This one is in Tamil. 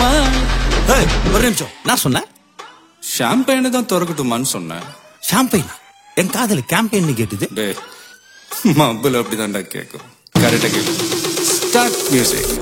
ஒரு நிமிஷம், நான் சொன்னேன் ஷாம்பெயினை தான் திறக்கட்டுமான்னு சொன்னேன். ஷாம்பெயின். என் காதல கேம்பெயின் கேட்டுது. டே மப்புல அப்படிதான்டா கேட்கும். கரெக்டா கேட்கும். Start music.